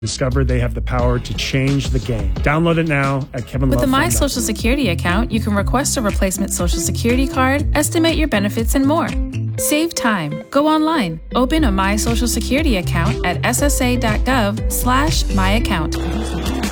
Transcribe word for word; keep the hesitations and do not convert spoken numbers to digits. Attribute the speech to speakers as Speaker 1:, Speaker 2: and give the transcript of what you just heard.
Speaker 1: discovered they have the power to change the game. Download it now at Kevin Love.
Speaker 2: With the My Social Security account, you can request a replacement Social Security card, estimate your benefits, and more. Save time. Go online. Open a My Social Security account at ssa.gov slash my account.